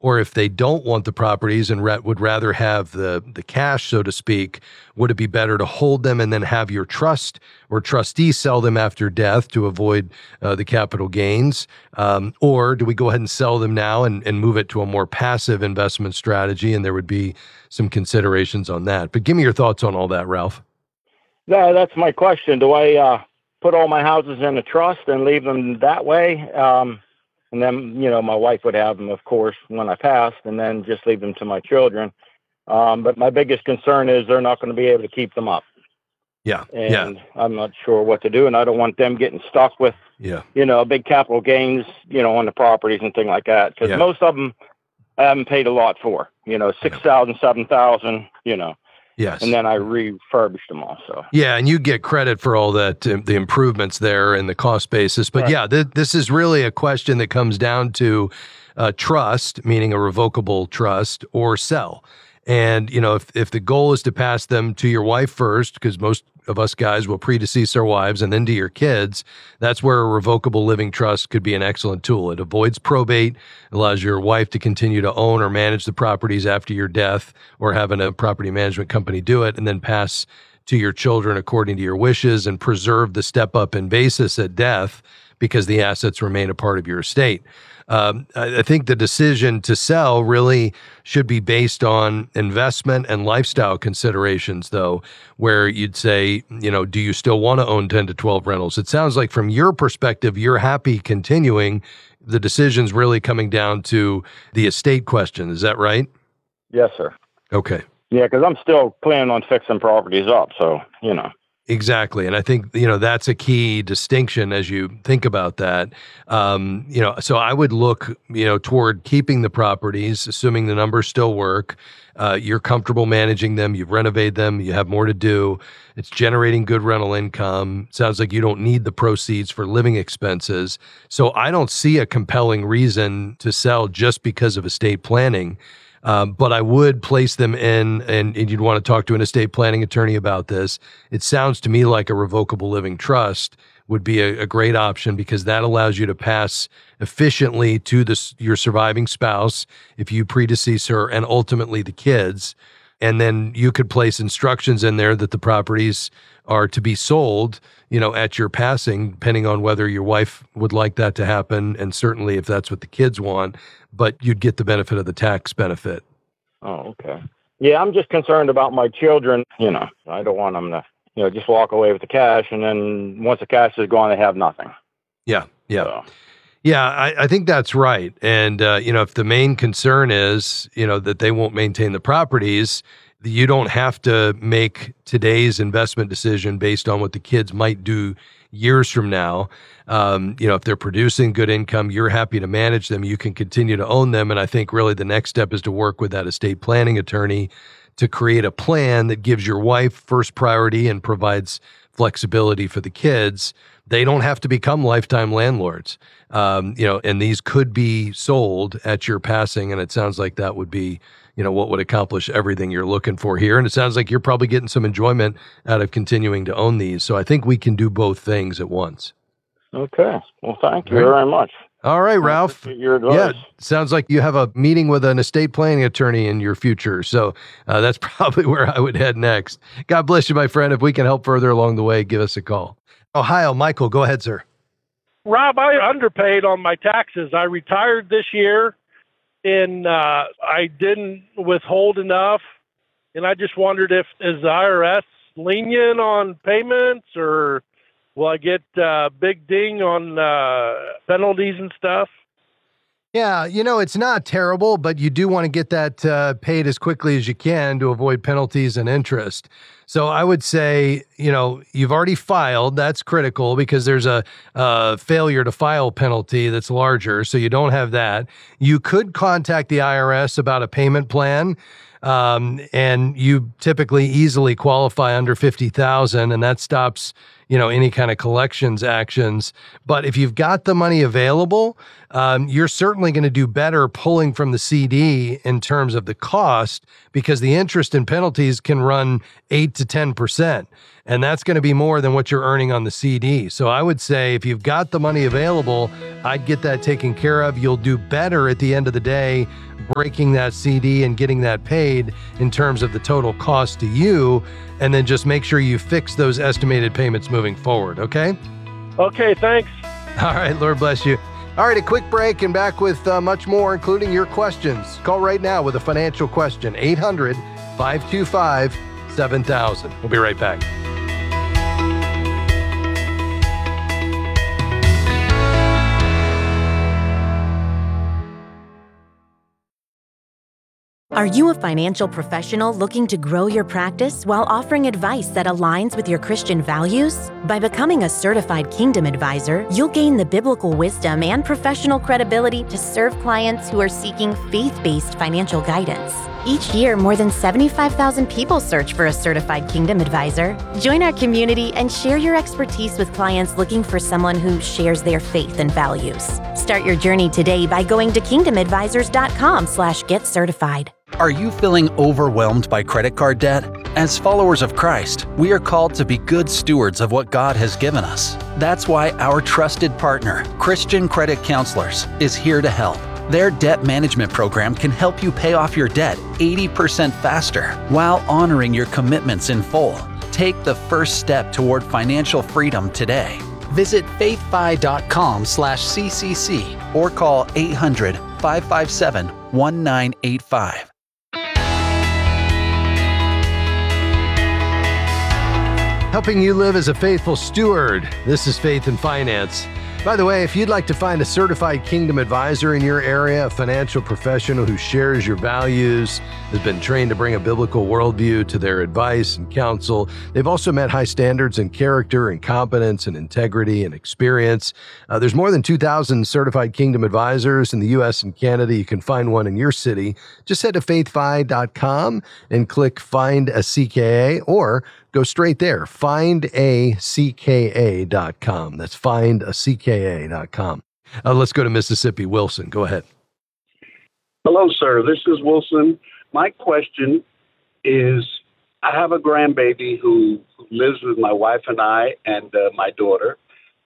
or if they don't want the properties and would rather have the cash, so to speak, would it be better to hold them and then have your trust or trustee sell them after death to avoid the capital gains? Or do we go ahead and sell them now and move it to a more passive investment strategy? And there would be some considerations on that. But give me your thoughts on all that, Ralph. Yeah, that's my question. Do I put all my houses in a trust and leave them that way? And then, my wife would have them, of course, when I passed, and then just leave them to my children. But my biggest concern is they're not going to be able to keep them up. Yeah. And I'm not sure what to do. And I don't want them getting stuck with, big capital gains, on the properties and things like that. Because most of them I haven't paid a lot for, $6,000, $7,000, Yes. And then I refurbished them all. So yeah, and you get credit for all that, the improvements there and the cost basis. But this is really a question that comes down to trust, meaning a revocable trust, or sell. And, if the goal is to pass them to your wife first, because most of us guys will predecease our wives, and then to your kids, that's where a revocable living trust could be an excellent tool. It avoids probate, allows your wife to continue to own or manage the properties after your death, or having a property management company do it, and then pass to your children according to your wishes, and preserve the step up in basis at death because the assets remain a part of your estate. I think the decision to sell really should be based on investment and lifestyle considerations, though, where you'd say, do you still want to own 10 to 12 rentals? It sounds like from your perspective, you're happy continuing. The decision's really coming down to the estate question. Is that right? Yes, sir. Okay. Yeah, because I'm still planning on fixing properties up, so, Exactly. And I think, that's a key distinction as you think about that. So I would look, toward keeping the properties, assuming the numbers still work. You're comfortable managing them. You've renovated them. You have more to do. It's generating good rental income. Sounds like you don't need the proceeds for living expenses. So I don't see a compelling reason to sell just because of estate planning. But I would place them in, and you'd want to talk to an estate planning attorney about this. It sounds to me like a revocable living trust would be a great option, because that allows you to pass efficiently to your surviving spouse if you predecease her, and ultimately the kids. And then you could place instructions in there that the properties are to be sold, at your passing, depending on whether your wife would like that to happen, and certainly if that's what the kids want, but you'd get the benefit of the tax benefit. Oh, okay. Yeah, I'm just concerned about my children. I don't want them to, just walk away with the cash, and then once the cash is gone, they have nothing. Yeah. So. Yeah, I think that's right. And, if the main concern is, that they won't maintain the properties, you don't have to make today's investment decision based on what the kids might do years from now. If they're producing good income, you're happy to manage them, you can continue to own them. And I think really the next step is to work with that estate planning attorney to create a plan that gives your wife first priority and provides flexibility for the kids. They don't have to become lifetime landlords, and these could be sold at your passing. And it sounds like that would be, what would accomplish everything you're looking for here. And it sounds like you're probably getting some enjoyment out of continuing to own these. So I think we can do both things at once. Okay. Well, thank you very much. All right, Ralph. Your advice. Yeah, sounds like you have a meeting with an estate planning attorney in your future. So that's probably where I would head next. God bless you, my friend. If we can help further along the way, give us a call. Ohio, Michael, go ahead, sir. Rob, I underpaid on my taxes. I retired this year, and I didn't withhold enough. And I just wondered is the IRS lenient on payments, or will I get big ding on penalties and stuff? Yeah, it's not terrible, but you do want to get that paid as quickly as you can to avoid penalties and interest. So I would say, you've already filed. That's critical, because there's a failure to file penalty that's larger. So you don't have that. You could contact the IRS about a payment plan. And you typically easily qualify under $50,000, and that stops, any kind of collections actions. But if you've got the money available, you're certainly going to do better pulling from the CD in terms of the cost, because the interest and penalties can run 8 to 10%. And that's going to be more than what you're earning on the CD. So I would say if you've got the money available, I'd get that taken care of. You'll do better at the end of the day breaking that CD and getting that paid in terms of the total cost to you. And then just make sure you fix those estimated payments moving forward. Okay? Okay, thanks. All right. Lord bless you. All right. A quick break and back with much more, including your questions. Call right now with a financial question. 800-525-7000. We'll be right back. Are you a financial professional looking to grow your practice while offering advice that aligns with your Christian values? By becoming a certified Kingdom Advisor, you'll gain the biblical wisdom and professional credibility to serve clients who are seeking faith-based financial guidance. Each year, more than 75,000 people search for a certified Kingdom Advisor. Join our community and share your expertise with clients looking for someone who shares their faith and values. Start your journey today by going to kingdomadvisors.com/getcertified. Are you feeling overwhelmed by credit card debt? As followers of Christ, we are called to be good stewards of what God has given us. That's why our trusted partner, Christian Credit Counselors, is here to help. Their debt management program can help you pay off your debt 80% faster while honoring your commitments in full. Take the first step toward financial freedom today. Visit faithfi.com/CCC or call 800-557-1985. Helping you live as a faithful steward. This is Faith and Finance. By the way, if you'd like to find a certified Kingdom Advisor in your area, a financial professional who shares your values, has been trained to bring a biblical worldview to their advice and counsel, they've also met high standards in character and competence and integrity and experience. There's more than 2,000 certified Kingdom Advisors in the U.S. and Canada. You can find one in your city. Just head to faithfi.com and click Find a CKA, or go straight there, findacka.com. That's findacka.com. Let's go to Mississippi. Wilson, go ahead. Hello, sir. This is Wilson. My question is, I have a grandbaby who lives with my wife and I and my daughter.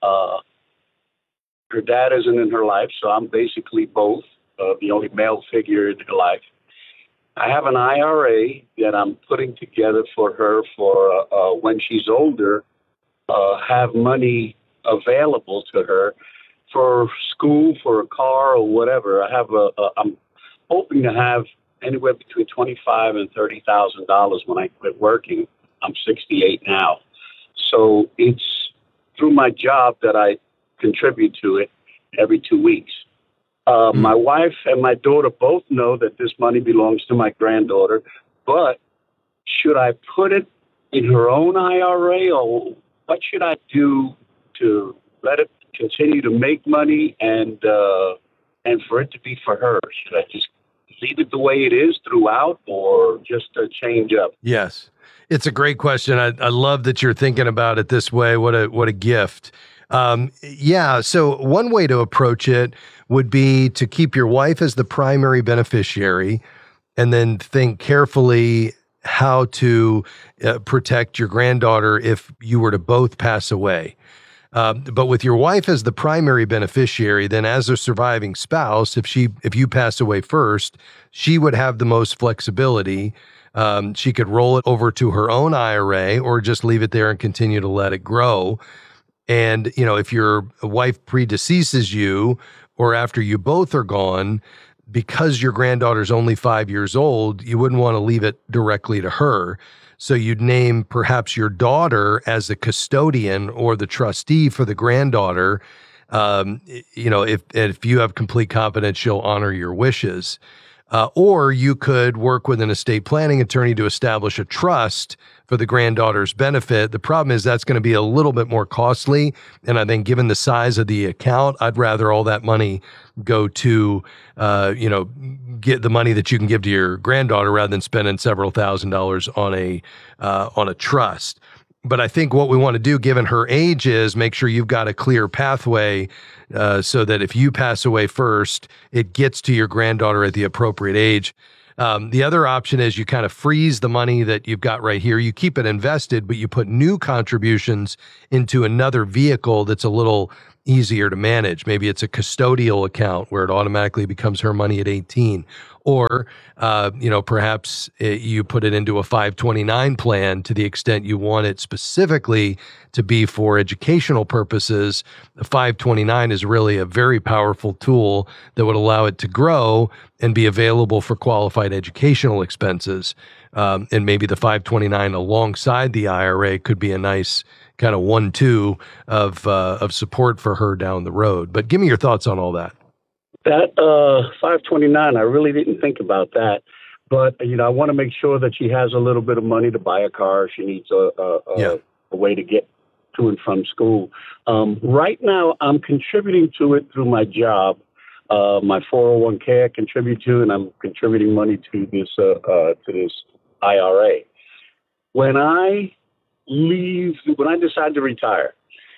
Her dad isn't in her life, so I'm basically both, the only male figure in her life. I have an IRA that I'm putting together for her for when she's older, have money available to her for school, for a car, or whatever. I'm hoping to have anywhere between $25,000 and $30,000 when I quit working. I'm 68 now, so it's through my job that I contribute to it every 2 weeks. My wife and my daughter both know that this money belongs to my granddaughter, but should I put it in her own IRA, or what should I do to let it continue to make money and for it to be for her? Should I just leave it the way it is throughout, or just change up? Yes, it's a great question. I love that you're thinking about it this way. What a gift. So one way to approach it would be to keep your wife as the primary beneficiary, and then think carefully how to protect your granddaughter if you were to both pass away. But with your wife as the primary beneficiary, then as a surviving spouse, if you pass away first, she would have the most flexibility. She could roll it over to her own IRA or just leave it there and continue to let it grow. And, if your wife predeceases you, or after you both are gone, because your granddaughter's only 5 years old, you wouldn't want to leave it directly to her. So you'd name perhaps your daughter as the custodian or the trustee for the granddaughter. If you have complete confidence, she'll honor your wishes. Or you could work with an estate planning attorney to establish a trust for the granddaughter's benefit. The problem is that's going to be a little bit more costly. And I think given the size of the account, I'd rather all that money go to, get the money that you can give to your granddaughter rather than spending several $1,000s on a trust. But I think what we want to do, given her age, is make sure you've got a clear pathway so that if you pass away first, it gets to your granddaughter at the appropriate age. The other option is you kind of freeze the money that you've got right here. You keep it invested, but you put new contributions into another vehicle that's a little easier to manage. Maybe it's a custodial account where it automatically becomes her money at 18. Or, perhaps you put it into a 529 plan to the extent you want it specifically to be for educational purposes. The 529 is really a very powerful tool that would allow it to grow and be available for qualified educational expenses. And maybe the 529 alongside the IRA could be a nice kind of 1-2 of support for her down the road. But give me your thoughts on all that. That 529, I really didn't think about that. But, I want to make sure that she has a little bit of money to buy a car. She needs a way to get to and from school. Right now, I'm contributing to it through my job. My 401k I contribute to, and I'm contributing money to this IRA. When I decide to retire,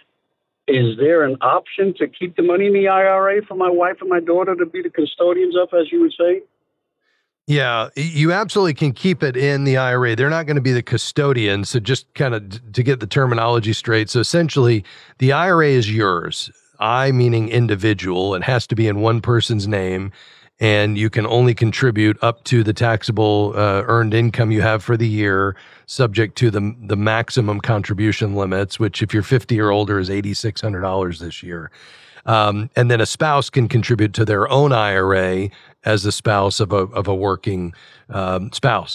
is there an option to keep the money in the IRA for my wife and my daughter to be the custodians of, as you would say? Yeah, you absolutely can keep it in the IRA. They're not going to be the custodians. So just kind of to get the terminology straight. So essentially, the IRA is yours. I meaning individual. It has to be in one person's name. And you can only contribute up to the taxable earned income you have for the year, subject to the maximum contribution limits, which if you're 50 or older is $8,600 this year. And then a spouse can contribute to their own IRA as the spouse of a working spouse.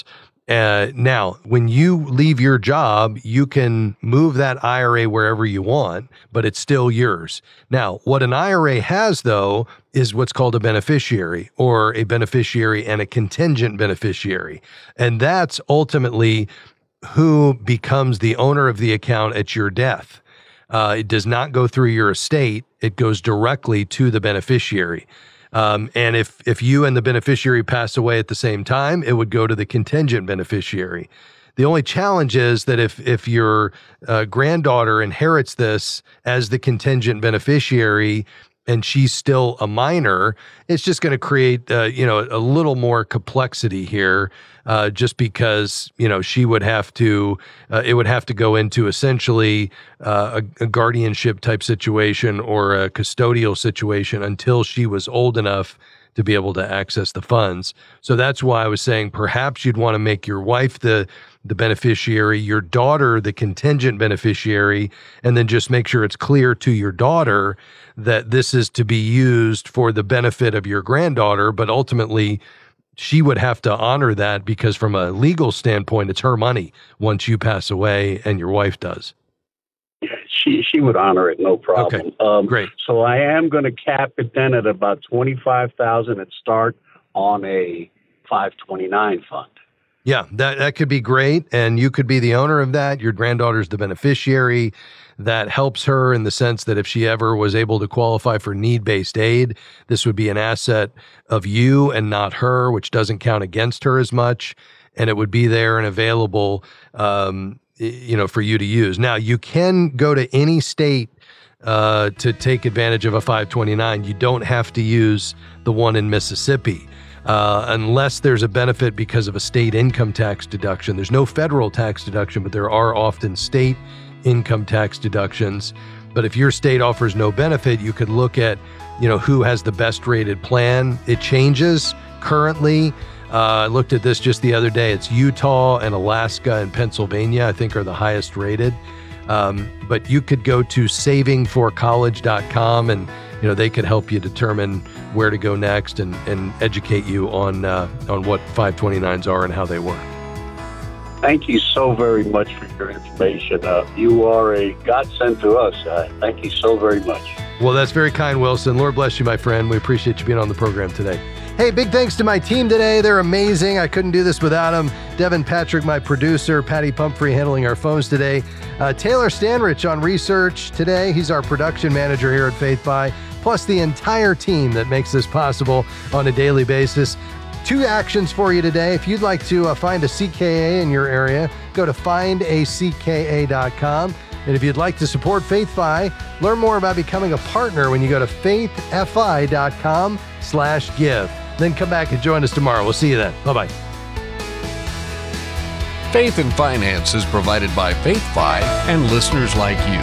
Now, when you leave your job, you can move that IRA wherever you want, but it's still yours. Now, what an IRA has, though, is what's called a beneficiary, or a beneficiary and a contingent beneficiary. And that's ultimately who becomes the owner of the account at your death. It does not go through your estate. It goes directly to the beneficiary. And if you and the beneficiary pass away at the same time, it would go to the contingent beneficiary. The only challenge is that if your granddaughter inherits this as the contingent beneficiary and she's still a minor, it's just going to create a little more complexity here, just because she would have to it would have to go into essentially a guardianship type situation or a custodial situation until she was old enough to be able to access the funds. So that's why I was saying perhaps you'd want to make your wife the beneficiary, your daughter the contingent beneficiary, and then just make sure it's clear to your daughter that this is to be used for the benefit of your granddaughter, but ultimately she would have to honor that because from a legal standpoint, it's her money once you pass away and your wife does. She would honor it, no problem. Okay, great. So I am going to cap it then at about $25,000 and start on a 529 fund. Yeah, that could be great. And you could be the owner of that. Your granddaughter's the beneficiary. That helps her in the sense that if she ever was able to qualify for need-based aid, this would be an asset of you and not her, which doesn't count against her as much. And it would be there and available, for you to use. Now, you can go to any state to take advantage of a 529. You don't have to use the one in Mississippi. Unless there's a benefit because of a state income tax deduction. There's no federal tax deduction, but there are often state income tax deductions. But if your state offers no benefit, you could look at, who has the best rated plan. It changes currently. I looked at this just the other day. It's Utah and Alaska and Pennsylvania, I think, are the highest rated. But you could go to savingforcollege.com and they could help you determine where to go next and educate you on what 529s are and how they work. Thank you so very much for your information. You are a godsend to us. Thank you so very much. Well, that's very kind, Wilson. Lord bless you, my friend. We appreciate you being on the program today. Hey, big thanks to my team today. They're amazing. I couldn't do this without them. Devin Patrick, my producer, Patty Pumphrey handling our phones today. Taylor Stanrich on research today. He's our production manager here at FaithFi, plus the entire team that makes this possible on a daily basis. 2 actions for you today. If you'd like to find a CKA in your area, go to findacka.com. And if you'd like to support FaithFi, learn more about becoming a partner when you go to faithfi.com/give. then come back and join us tomorrow. We'll see you then. Bye-bye. Faith and Finance is provided by Faith 5 and listeners like you.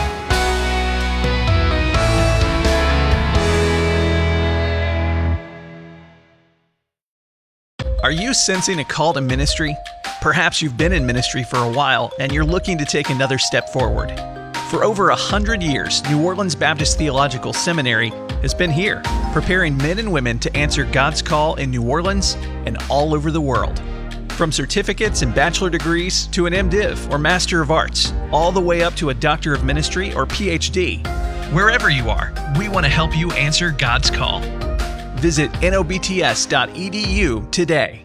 Are you sensing a call to ministry? Perhaps you've been in ministry for a while and you're looking to take another step forward. For over 100 years, New Orleans Baptist Theological Seminary has been here, preparing men and women to answer God's call in New Orleans and all over the world. From certificates and bachelor degrees to an MDiv or Master of Arts, all the way up to a Doctor of Ministry or PhD. Wherever you are, we want to help you answer God's call. Visit nobts.edu today.